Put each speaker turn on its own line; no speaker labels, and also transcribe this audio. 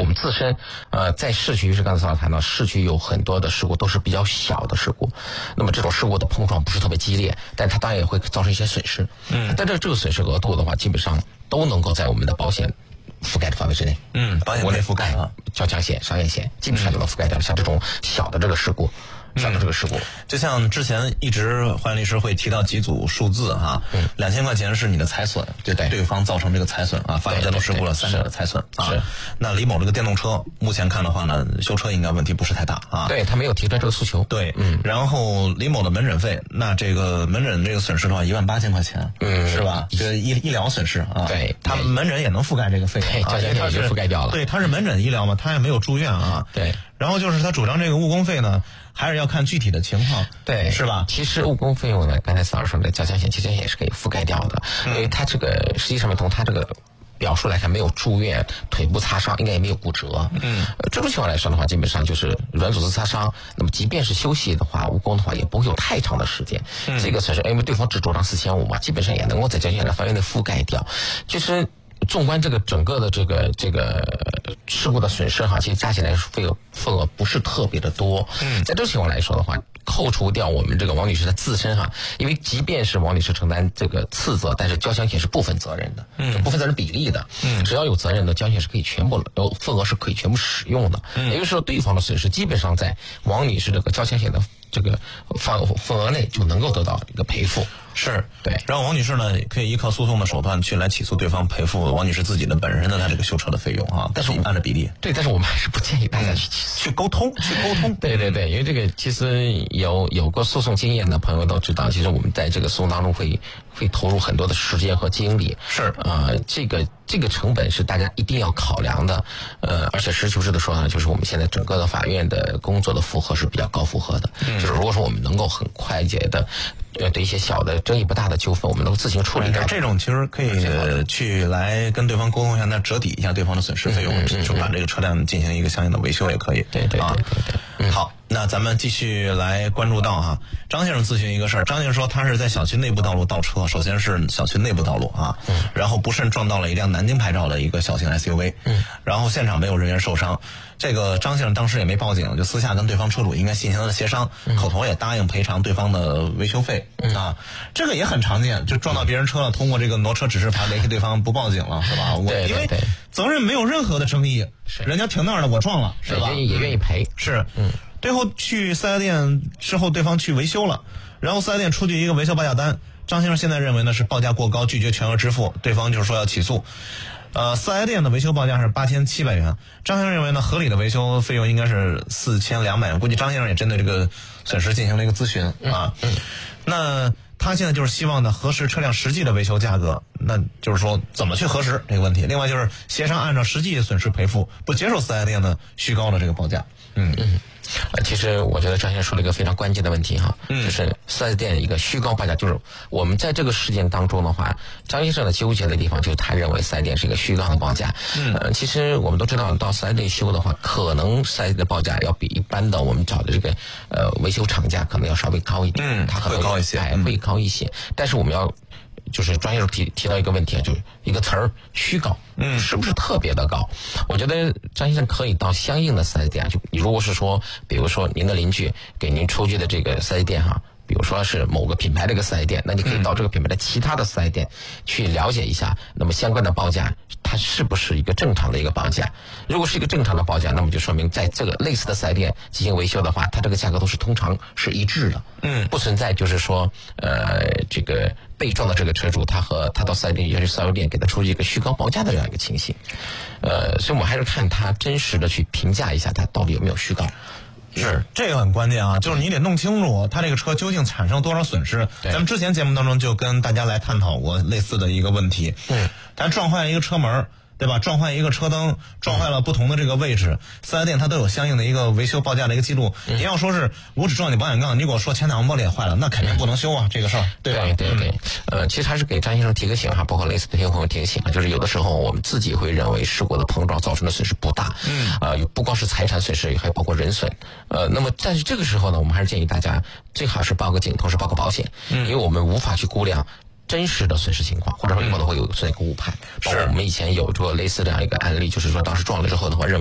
我们自身在市区，是刚才曹老谈到，市区有很多的事故都是比较小的事故，那么这种事故的碰撞不是特别激烈，但它当然也会造成一些损失。但这个损失额度的话，基本上都能够在我们的保险覆盖的范围之内。
保险内覆盖啊，
交强险、商业险基本上就能覆盖掉。像这种小的这个事故。
就像之前一直黄律师会提到几组数字哈，2000块钱是你的财损，对方造成这个财损啊，发生交通事故了300的财损啊。那李某这个电动车目前看的话呢，修车应该问题不是太大啊。
对，他没有提出这个诉求。
对，然后李某的门诊费，那这个门诊这个损失的话，18000块钱，是吧？这个医疗损失啊，
对，
他门诊也能覆盖这个费用啊，
因为他是覆盖掉了。
对，他是门诊医疗嘛，他也没有住院啊。
对。
然后就是他主张这个误工费呢，还是要看具体的情况，
对，
是吧？
其实误工费用呢，刚才曹老师说的交强险、期险也是可以覆盖掉的，因为他这个实际上面从他这个表述来看，没有住院、腿部擦伤，应该也没有骨折。这种情况来说的话，基本上就是软组织擦伤。那么即便是休息的话，误工的话也不会有太长的时间。这个损失，因为对方只主张4500嘛，基本上也能够在交强险的范围内覆盖掉。就是纵观这个整个的这个事故的损失哈，其实加起来份额不是特别的多。在这种情况来说的话，扣除掉我们这个王女士的自身哈，因为即便是王女士承担这个次责，但是交强险是部分责任的，部分责任比例的。只要有责任的，交强险是可以全部份额是可以全部使用的。也就是说，对方的损失基本上在王女士这个交强险的这个份额内就能够得到一个赔付。
是
对，
然后王女士呢，可以依靠诉讼的手段去来起诉对方赔付王女士自己的本人的她这个修车的费用啊，但是按照比例。
对，但是我们还是不建议大家
去沟通。
对，因为这个其实有过诉讼经验的朋友都知道，其实我们在这个诉讼当中会投入很多的时间和精力。
是
这个成本是大家一定要考量的。而且实事求是的说呢，就是我们现在整个的法院的工作的负荷是比较高负荷的。就是如果说我们能够很快捷的对一些小的争议不大的纠纷，我们能够自行处理掉。
这种其实可以去来跟对方沟通一下，那折抵一下对方的损失费用，就把这个车辆进行一个相应的维修也可以。
对。
好，那咱们继续来关注到哈，张先生咨询一个事儿。张先生说他是在小区内部道路倒车，首先是小区内部道路啊，然后不慎撞到了一辆南京牌照的一个小型 SUV，然后现场没有人员受伤。这个张先生当时也没报警，就私下跟对方车主应该进行了协商，口头也答应赔偿对方的维修费啊。这个也很常见，就撞到别人车了，通过这个挪车指示牌联系对方不报警了，是吧？
对，
因为责任没有任何的争议，人家停那儿了，我撞了，是吧？
也愿意赔，
是。最后去4S店之后，对方去维修了，然后4S店出具一个维修报价单，张先生现在认为呢是报价过高，拒绝全额支付，对方就是说要起诉。4S店的维修报价是8700元，张先生认为呢合理的维修费用应该是4200元，估计张先生也针对这个损失进行了一个咨询啊。那他现在就是希望呢核实车辆实际的维修价格，那就是说怎么去核实这个问题。另外就是协商按照实际损失赔付，不接受4S店的虚高的这个报价。
其实我觉得张先生说了一个非常关键的问题哈，就是4S店一个虚高报价，就是我们在这个事件当中的话，张先生的纠结的地方就是他认为4S店是一个虚高的报价。其实我们都知道，到4S店修的话，可能4S店的报价要比一般的我们找的这个维修厂家可能要稍微高一点，它可能
会高一些，
会高一些。但是我们要就是专业上提到一个问题啊，就是一个词儿虚高，是不是特别的高？我觉得张先生可以到相应的4S店，就你如果是说，比如说您的邻居给您出具的这个4S店哈，比如说是某个品牌的一个4S店，那你可以到这个品牌的其他的4S店去了解一下，那么相关的报价它是不是一个正常的一个报价？如果是一个正常的报价，那么就说明在这个类似的4S店进行维修的话，它这个价格都是通常是一致的，不存在就是说这个被撞的这个车主他到4S店，也就是4S店给他出一个虚高报价的这样一个情形。所以我们还是看他真实的去评价一下他到底有没有虚高。
是，这个很关键啊，就是你得弄清楚他这个车究竟产生多少损失。咱们之前节目当中就跟大家来探讨过类似的一个问题。他撞坏一个车门，对吧？撞坏一个车灯，撞坏了不同的这个位置，4S店它都有相应的一个维修报价的一个记录。你要说是我只撞你保险杠，你给我说前挡风玻璃也坏了，那肯定不能修啊，这个事儿，对吧？
对。其实还是给张先生提个醒哈，包括类似的听众朋友提个醒，就是有的时候我们自己会认为事故的碰撞造成的损失不大，不光是财产损失，还包括人损。那么但是这个时候呢，我们还是建议大家最好是报个警，同时报个保险，因为我们无法去估量真实的损失情况，或者说以后都会有这样一个误判。包括我们以前有过类似这样一个案例，就是说当时撞了之后的话，认为